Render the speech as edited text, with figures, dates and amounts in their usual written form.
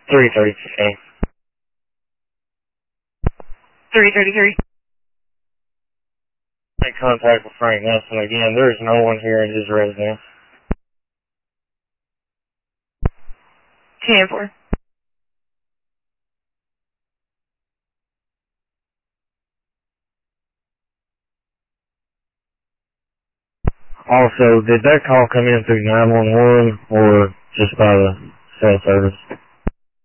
333. 333. Make contact with Frank Nelson again. There is no one here in his residence. 10-4. Also, did that call come in through 911 or just by the cell service?